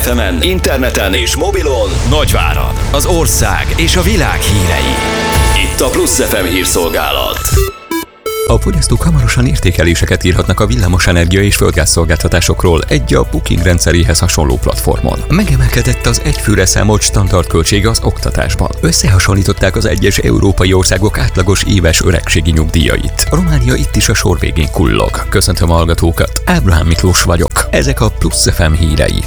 FM-en, interneten és mobilon Nagyvárad, az ország és a világ hírei. Itt a Plusz FM hírszolgálat. A fogyasztók hamarosan értékeléseket írhatnak a villamosenergia és földgázszolgáltatásokról egy a Booking rendszeréhez hasonló platformon. Megemelkedett az egyfőre számolt standardköltsége az oktatásban. Összehasonlították az egyes európai országok átlagos éves öregségi nyugdíjait. Románia itt is a sor végén kullog. Köszöntöm a hallgatókat, Ábrahám Miklós vagyok. Ezek a Plusz FM hírei.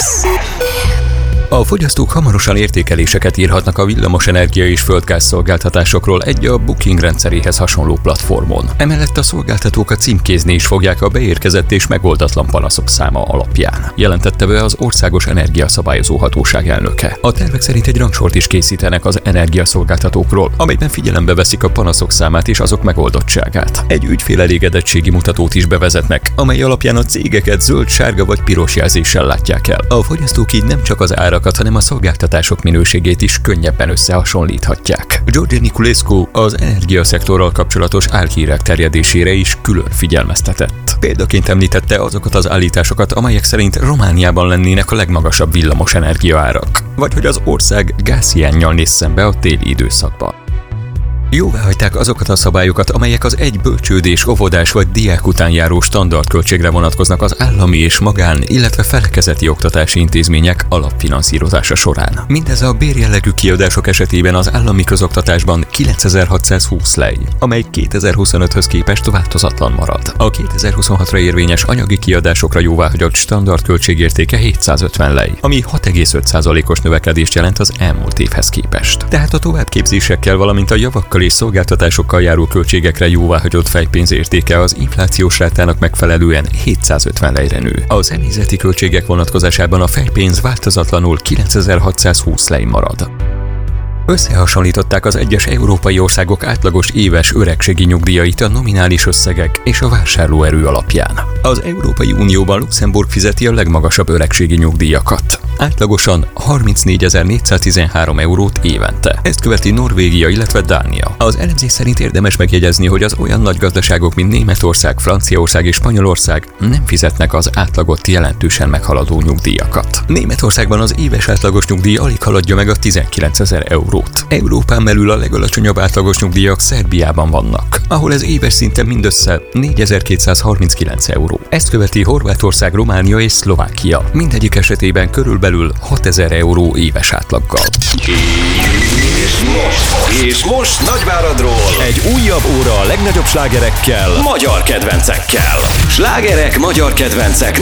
A fogyasztók hamarosan értékeléseket írhatnak a villamosenergia és földgázszolgáltatásokról egy a Booking rendszeréhez hasonló platformon. Emellett a címkéztatókat címkézni is fogják a beérkezett és megoldatlan panaszok száma alapján, jelentette be az Országos Energiaszabályozó Hatóság elnöke. A tervek szerint egy rangsort is készítenek az energiaszolgáltatókról, amelyben figyelembe veszik a panaszok számát és azok megoldottságát. Egy ügyfélelégedettségi mutatót is bevezetnek, amely alapján a cégeket zöld, sárga vagy piros jelzéssel látják el. A fogyasztók így nem csak az árak, hanem a szolgáltatások minőségét is könnyebben összehasonlíthatják. George Niculescu az energiaszektorral kapcsolatos álhírek terjedésére is külön figyelmeztetett. Példaként említette azokat az állításokat, amelyek szerint Romániában lennének a legmagasabb villamosenergia árak, vagy hogy az ország gázhiánnyal néz szembe a téli időszakban. Jóváhagyták azokat a szabályokat, amelyek az egy bölcsődés, óvodás vagy diák után járó standardköltségre vonatkoznak az állami és magán, illetve felekezeti oktatási intézmények alapfinanszírozása során. Mindez a bérjellegű kiadások esetében az állami közoktatásban 9620 lej, amely 2025-höz képest változatlan marad. A 2026-ra érvényes anyagi kiadásokra jóváhagyott standardköltségértéke 750 lej, ami 6,5%-os növekedést jelent az elmúlt évhez képest. Tehát a továbbképzésekkel, valamint a javakkal és szolgáltatásokkal járó költségekre jóváhagyott fejpénz értéke az inflációs rátának megfelelően 750 lejre nő. A személyzeti költségek vonatkozásában a fejpénz változatlanul 9620 lej marad. Összehasonlították az egyes európai országok átlagos éves öregségi nyugdíjait a nominális összegek és a vásárlóerő alapján. Az Európai Unióban Luxemburg fizeti a legmagasabb öregségi nyugdíjakat. Átlagosan 34.413 eurót évente. Ezt követi Norvégia, illetve Dánia. Az elemzés szerint érdemes megjegyezni, hogy az olyan nagy gazdaságok, mint Németország, Franciaország és Spanyolország nem fizetnek az átlagot jelentősen meghaladó nyugdíjakat. Németországban az éves átlagos nyugdíj alig haladja meg a 19.000 eurót. Európán belül a legalacsonyabb átlagos nyugdíjak Szerbiában vannak, ahol ez éves szinten mindössze 4239 euró. Ezt követi Horvátország, Románia és Szlovákia. Mindegyik esetében körülbelül 6000 euró éves átlaggal. És most Nagyváradról egy újabb óra a legnagyobb slágerekkel, magyar kedvencekkel. Slágerek, magyar kedvencek